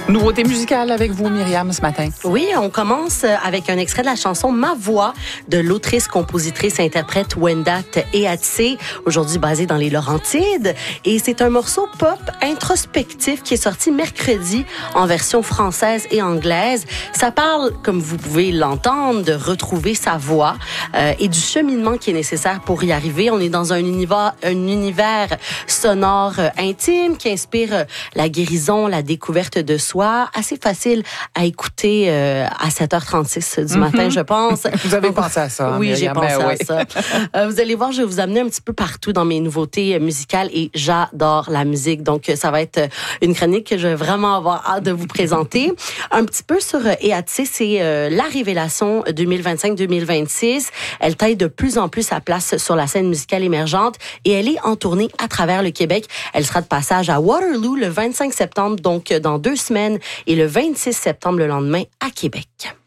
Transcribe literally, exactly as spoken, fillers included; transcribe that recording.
Nouveauté musicale avec vous, Myriam, ce matin. Oui, on commence avec un extrait de la chanson Ma Voix de l'autrice, compositrice, interprète Wendat Eatse, aujourd'hui basée dans les Laurentides. Et c'est un morceau pop introspectif qui est sorti mercredi en version française et anglaise. Ça parle, comme vous pouvez l'entendre, de retrouver sa voix euh, et du cheminement qui est nécessaire pour y arriver. On est dans un univers, un univers sonore euh, intime qui inspire euh, la guérison, la découverte de soi. Assez facile à écouter euh, à sept heures trente-six du matin, mm-hmm. je pense. Vous avez pensé à ça, Oui, Myriam, j'ai pensé ben à oui. ça. Euh, vous allez voir, je vais vous amener un petit peu partout dans mes nouveautés musicales et j'adore la musique. Donc, ça va être une chronique que je vais vraiment avoir hâte de vous présenter. Un petit peu sur Eatse, c'est euh, la révélation deux mille vingt-cinq deux mille vingt-six. Elle taille de plus en plus sa place sur la scène musicale émergente et elle est en tournée à travers le Québec. Elle sera de passage à Waterloo le vingt-cinq septembre, donc dans deux semaines, et le vingt-six septembre le lendemain à Québec.